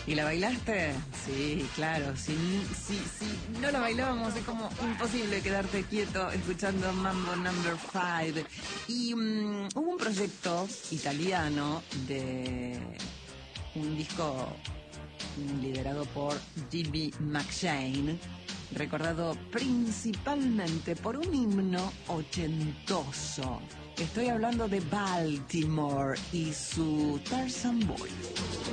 ¿Y la bailaste? Sí, claro. Si no la bailábamos es como imposible quedarte quieto escuchando Mambo Number 5. Y hubo un proyecto italiano de un disco liderado por D.B. McShane, recordado principalmente por un himno ochentoso. Estoy hablando de Baltimore y su Tarzan Boy.